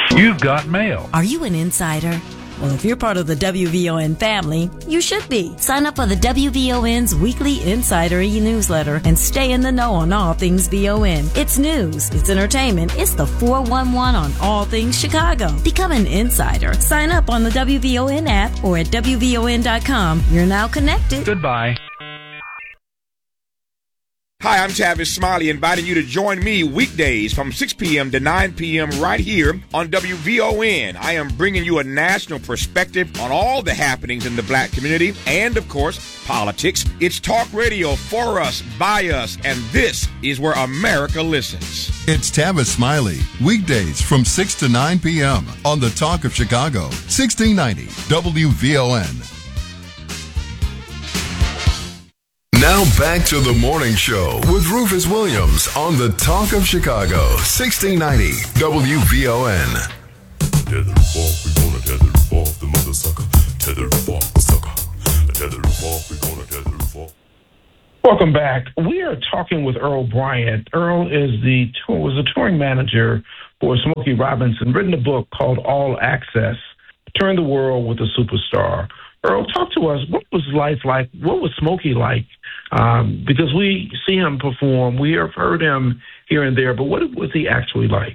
You've got mail. Are you an insider? Well, if you're part of the WVON family, you should be. Sign up for the WVON's weekly Insider e-newsletter and stay in the know on all things VON. It's news, it's entertainment, it's the 411 on all things Chicago. Become an insider. Sign up on the WVON app or at WVON.com. You're now connected. Goodbye. Hi, I'm Tavis Smiley, inviting you to join me weekdays from 6 p.m. to 9 p.m. right here on WVON. I am bringing you a national perspective on all the happenings in the black community and, of course, politics. It's talk radio for us, by us, and this is where America listens. It's Tavis Smiley, weekdays from 6 to 9 p.m. on the Talk of Chicago, 1690 WVON. Now back to the morning show with Rufus Williams on the Talk of Chicago, 1690 WVON. Tether off, we gonna tether off the mother sucker. Tether off the sucker. Tether off, we gonna tether off. Welcome back. We are talking with Earl Bryant. Earl was the touring manager for Smokey Robinson, written a book called All Access, Touring the World with a Superstar. Earl, talk to us. What was life like? What was Smokey like? Because we see him perform. We have heard him here and there, but what was he actually like?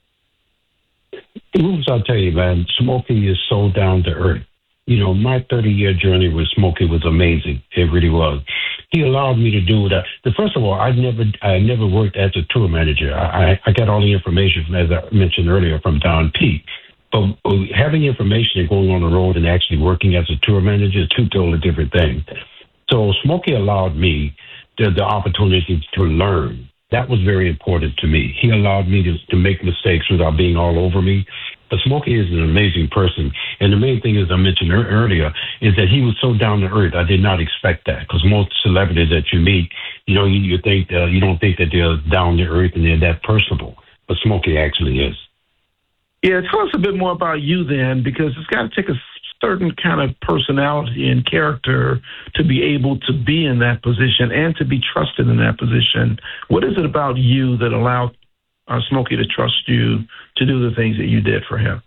I'll tell you, man, Smokey is so down to earth. You know, my 30-year journey with Smokey was amazing. It really was. He allowed me to do that. First of all, I never worked as a tour manager. I got all the information, as I mentioned earlier, from Don P. But having information and going on the road and actually working as a tour manager is two totally different things. So Smokey allowed me the opportunity to learn. That was very important to me. He allowed me to make mistakes without being all over me. But Smokey is an amazing person. And the main thing, as I mentioned earlier, is that he was so down to earth. I did not expect that, because most celebrities that you meet, you know, you think you don't think that they're down to earth and they're that personable. But Smokey actually is. Yeah, tell us a bit more about you then, because it's got to take a certain kind of personality and character to be able to be in that position and to be trusted in that position. What is it about you that allowed Smokey to trust you to do the things that you did for him?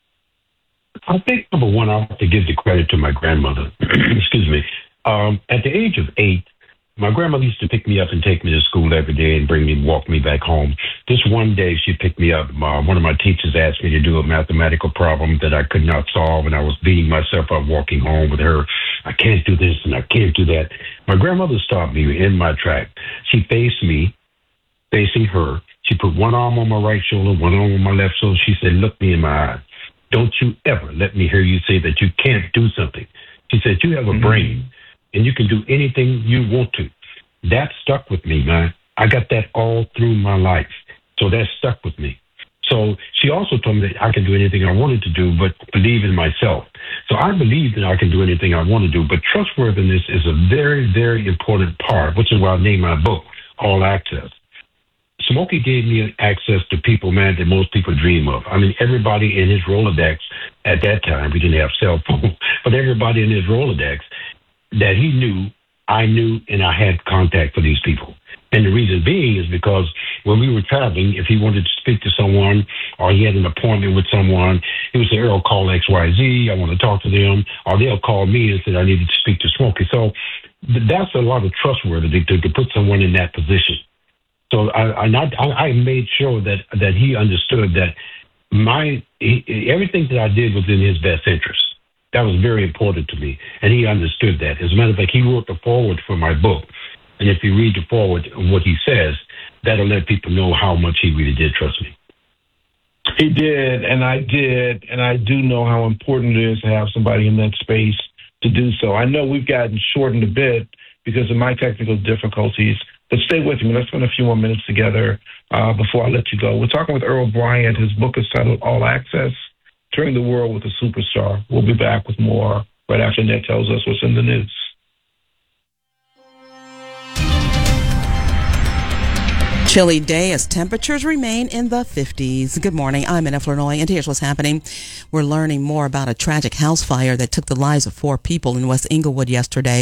I think, number one, I have to give the credit to my grandmother. Excuse me. At the age of 8, my grandmother used to pick me up and take me to school every day and walk me back home. This one day she picked me up. One of my teachers asked me to do a mathematical problem that I could not solve, and I was beating myself up walking home with her. I can't do this and I can't do that. My grandmother stopped me in my track. She faced me, facing her. She put one arm on my right shoulder, one arm on my left shoulder. She said, "Look me in my eyes. Don't you ever let me hear you say that you can't do something." She said, "You have a brain, and you can do anything you want to." That stuck with me, man. I got that all through my life. So that stuck with me. So she also told me that I can do anything I wanted to do, but believe in myself. So I believe that I can do anything I want to do, but trustworthiness is a very, very important part, which is why I named my book All Access. Smokey gave me access to people, man, that most people dream of. I mean, everybody in his Rolodex at that time, we didn't have cell phones, but everybody in his Rolodex that he knew, I knew, and I had contact for these people. And the reason being is because when we were traveling, if he wanted to speak to someone or he had an appointment with someone, he would say, "Earl, call XYZ. I want to talk to them." Or they'll call me and say, "I needed to speak to Smokey." So that's a lot of trustworthiness to put someone in that position. So I made sure that he understood that everything that I did was in his best interest. That was very important to me, and he understood that. As a matter of fact, he wrote the foreword for my book. And if you read the foreword of what he says, that'll let people know how much he really did trust me. He did, and I did, and I do know how important it is to have somebody in that space to do so. I know we've gotten shortened a bit because of my technical difficulties, but stay with me. Let's spend a few more minutes together before I let you go. We're talking with Earl Bryant. His book is titled All Access, Touring the World with a Superstar. We'll be back with more right after Ned tells us what's in the news. Chilly day as temperatures remain in the 50s. Good morning. I'm Anna Flournoy, and here's what's happening. We're learning more about a tragic house fire that took the lives of 4 people in West Englewood yesterday.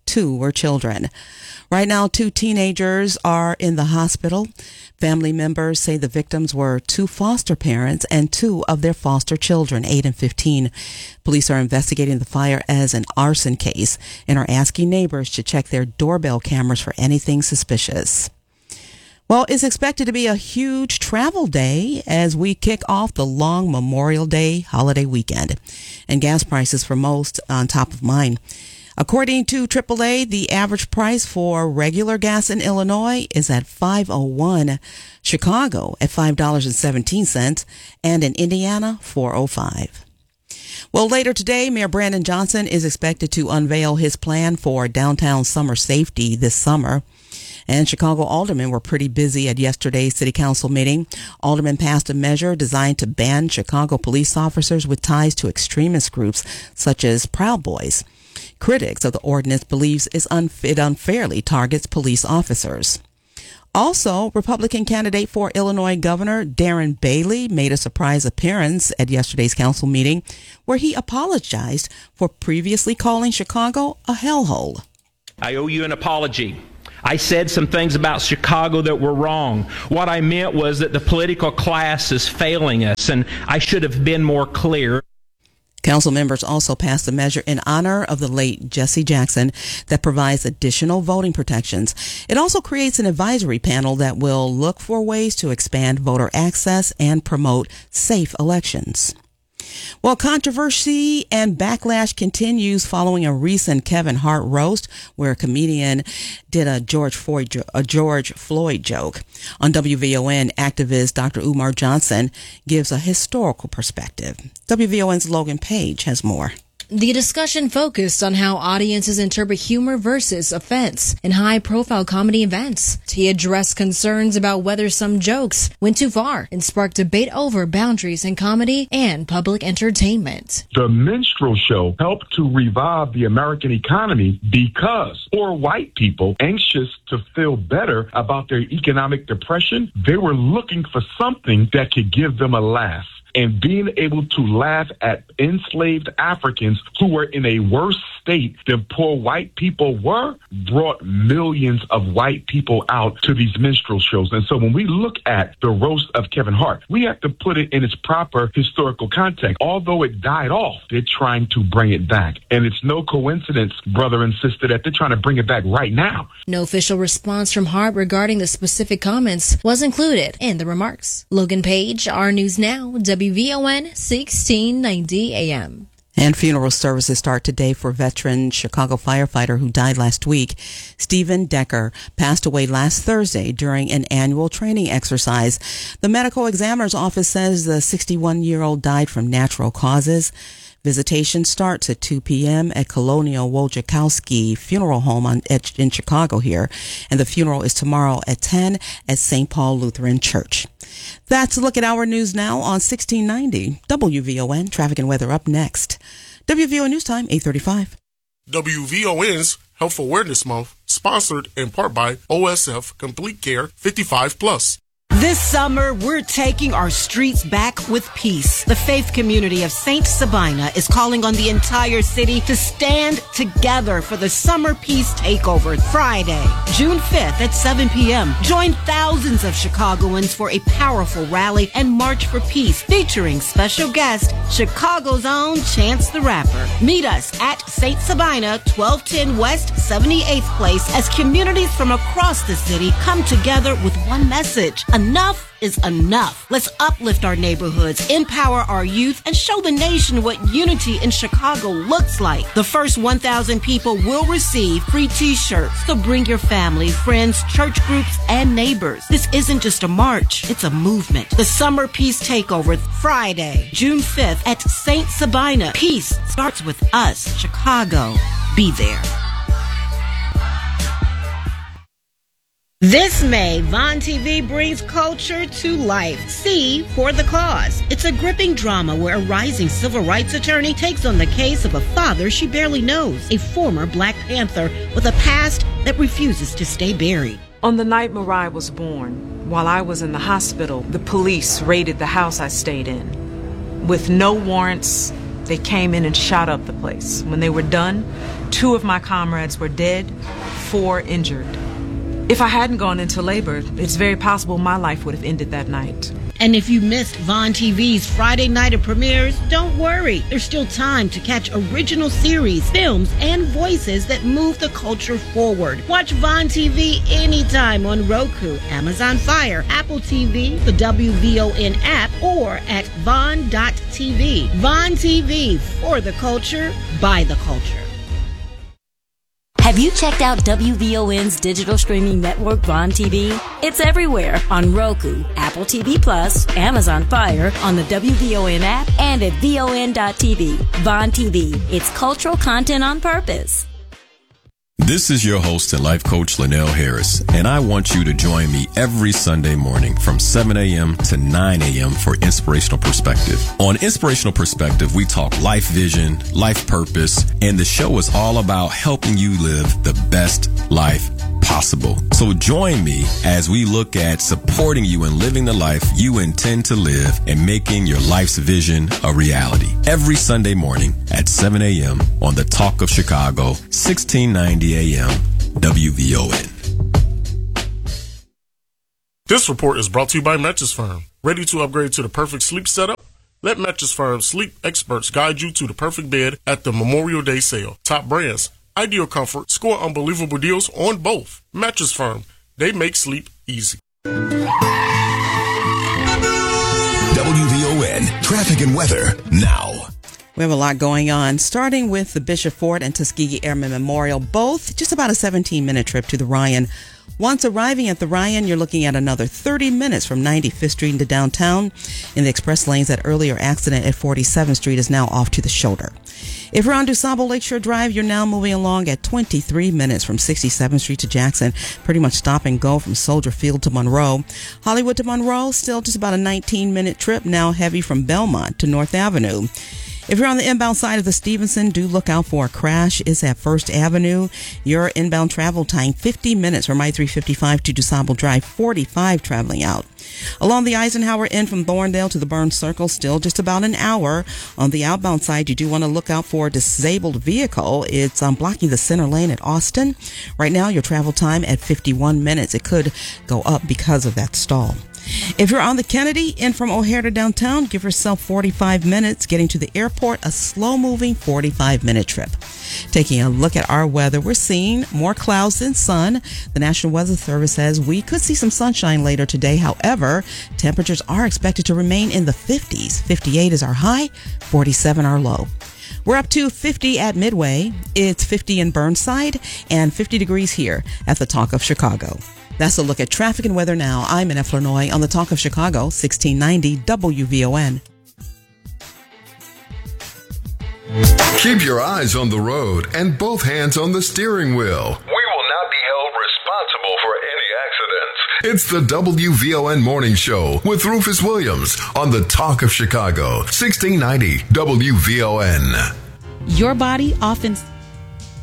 2 were children. Right now, 2 teenagers are in the hospital. Family members say the victims were 2 foster parents and 2 of their foster children, 8 and 15. Police are investigating the fire as an arson case and are asking neighbors to check their doorbell cameras for anything suspicious. Well, it's expected to be a huge travel day as we kick off the long Memorial Day holiday weekend, and gas prices for most on top of mind. According to AAA, the average price for regular gas in Illinois is at $5.01, Chicago at $5.17, and in Indiana, $4.05. Well, later today, Mayor Brandon Johnson is expected to unveil his plan for downtown summer safety this summer. And Chicago aldermen were pretty busy at yesterday's city council meeting. Aldermen passed a measure designed to ban Chicago police officers with ties to extremist groups such as Proud Boys. Critics of the ordinance believes it unfairly targets police officers. Also, Republican candidate for Illinois Governor Darren Bailey made a surprise appearance at yesterday's council meeting where he apologized for previously calling Chicago a hellhole. I owe you an apology. I said some things about Chicago that were wrong. What I meant was that the political class is failing us, and I should have been more clear. Council members also passed a measure in honor of the late Jesse Jackson that provides additional voting protections. It also creates an advisory panel that will look for ways to expand voter access and promote safe elections. Well, controversy and backlash continues following a recent Kevin Hart roast where a comedian did a George Floyd joke. On WVON, activist Dr. Umar Johnson gives a historical perspective. WVON's Logan Page has more. The discussion focused on how audiences interpret humor versus offense in high-profile comedy events. He addressed concerns about whether some jokes went too far and sparked debate over boundaries in comedy and public entertainment. The minstrel show helped to revive the American economy because poor white people, anxious to feel better about their economic depression, they were looking for something that could give them a laugh. And being able to laugh at enslaved Africans who were in a worse state than poor white people were brought millions of white people out to these minstrel shows. And so when we look at the roast of Kevin Hart, we have to put it in its proper historical context. Although it died off, they're trying to bring it back. And it's no coincidence, brother and sister, that they're trying to bring it back right now. No official response from Hart regarding the specific comments was included in the remarks. Logan Page, Our News Now, WVON 1690 AM. And funeral services start today for veteran Chicago firefighter who died last week. Stephen Decker passed away last Thursday during an annual training exercise. The medical examiner's office says the 61-year-old died from natural causes. Visitation starts at 2 p.m. at Colonial Wojciechowski Funeral Home in Chicago here. And the funeral is tomorrow at 10 at St. Paul Lutheran Church. That's a look at Our News Now on 1690 WVON. Traffic and weather up next. WVON News Time, 8:35. WVON's Health Awareness Month, sponsored in part by OSF Complete Care 55+. This summer, we're taking our streets back with peace. The faith community of Saint Sabina is calling on the entire city to stand together for the Summer Peace Takeover Friday, June 5th at 7 p.m. Join thousands of Chicagoans for a powerful rally and march for peace featuring special guest, Chicago's own Chance the Rapper. Meet us at Saint Sabina, 1210 West 78th Place as communities from across the city come together with one message. Enough is enough. Let's uplift our neighborhoods, empower our youth, and show the nation what unity in Chicago looks like. The first 1,000 people will receive free t-shirts. So bring your family, friends, church groups, and neighbors. This isn't just a march, it's a movement. The Summer Peace Takeover, Friday, June 5th at St. Sabina. Peace starts with us. Chicago, be there. This May, Vaughn TV brings culture to life. See For the Cause. It's a gripping drama where a rising civil rights attorney takes on the case of a father she barely knows, a former Black Panther with a past that refuses to stay buried. On the night Mariah was born, while I was in the hospital, the police raided the house I stayed in. With no warrants They came in and shot up the place. When they were done, 2 of my comrades were dead, 4 injured. If I hadn't gone into labor, it's very possible my life would have ended that night. And if you missed Vaughn TV's Friday night of premieres, don't worry. There's still time to catch original series, films, and voices that move the culture forward. Watch Vaughn TV anytime on Roku, Amazon Fire, Apple TV, the WVON app, or at Vaughn.tv. Vaughn TV, for the culture, by the culture. Have you checked out WVON's digital streaming network, Vaughn TV? It's everywhere on Roku, Apple TV Plus, Amazon Fire, on the WVON app, and at VON.tv. Vaughn TV, it's cultural content on purpose. This is your host and life coach, Linnell Harris, and I want you to join me every Sunday morning from 7 a.m. to 9 a.m. for Inspirational Perspective. On Inspirational Perspective, we talk life vision, life purpose, and the show is all about helping you live the best life possible. So join me as we look at supporting you in living the life you intend to live and making your life's vision a reality. Every Sunday morning at 7 a.m. on the Talk of Chicago, 1690 a.m. WVON. This report is brought to you by Mattress Firm. Ready to upgrade to the perfect sleep setup? Let Mattress Firm's sleep experts guide you to the perfect bed at the Memorial Day sale. Top brands, ideal comfort, score unbelievable deals on both. Mattress Firm, they make sleep easy. WVON traffic and weather now. We have a lot going on, starting with the Bishop Fort and Tuskegee Airmen Memorial, both just about a 17-minute trip to the Ryan. Once arriving at the Ryan, you're looking at another 30 minutes from 95th Street into downtown. In the express lanes, that earlier accident at 47th Street is now off to the shoulder. If you're on DuSable Lakeshore Drive, you're now moving along at 23 minutes from 67th Street to Jackson. Pretty much stop and go from Soldier Field to Monroe. Hollywood to Monroe, still just about a 19-minute trip, now heavy from Belmont to North Avenue. If you're on the inbound side of the Stevenson, do look out for a crash. It's at First Avenue. Your inbound travel time, 50 minutes from I-355 to DuSable Drive, 45 traveling out. Along the Eisenhower end from Thorndale to the Burns Circle, still just about an hour. On the outbound side, you do want to look out for a disabled vehicle. It's blocking the center lane at Austin. Right now, your travel time at 51 minutes. It could go up because of that stall. If you're on the Kennedy, in from O'Hare to downtown, give yourself 45 minutes. Getting to the airport, a slow-moving 45-minute trip. Taking a look at our weather, we're seeing more clouds than sun. The National Weather Service says we could see some sunshine later today. However, temperatures are expected to remain in the 50s. 58 is our high, 47 our low. We're up to 50 at Midway. It's 50 in Burnside and 50 degrees here at the Talk of Chicago. That's a look at traffic and weather now. I'm Annette Flournoy on the Talk of Chicago, 1690 WVON. Keep your eyes on the road and both hands on the steering wheel. We will not be held responsible for any accidents. It's the WVON Morning Show with Rufus Williams on the Talk of Chicago, 1690 WVON. Your body often